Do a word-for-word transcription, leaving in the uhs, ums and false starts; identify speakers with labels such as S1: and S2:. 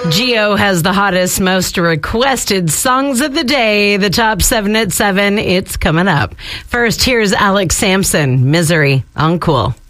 S1: Geo has the hottest, most requested songs of the day. The top seven at seven. It's coming up. First, here's Alex Sampson, Misery on Cool.